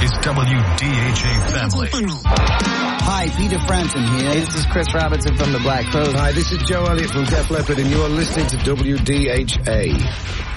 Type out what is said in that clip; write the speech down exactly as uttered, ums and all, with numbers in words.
is W D H A Family. Hi, Peter Frampton here. Hey, this is Chris Robinson from the Black Crowes. Hi, this is Joe Elliott from Def Leppard, and you're listening to W D H A.